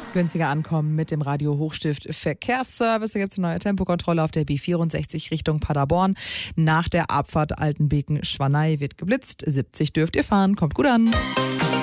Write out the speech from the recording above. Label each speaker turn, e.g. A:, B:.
A: Günstiger ankommen mit dem Radio Hochstift Verkehrsservice. Da gibt es eine neue Tempokontrolle auf der B64 Richtung Paderborn. Nach der Abfahrt Altenbeken-Schwanei wird geblitzt. 70 dürft ihr fahren. Kommt gut an.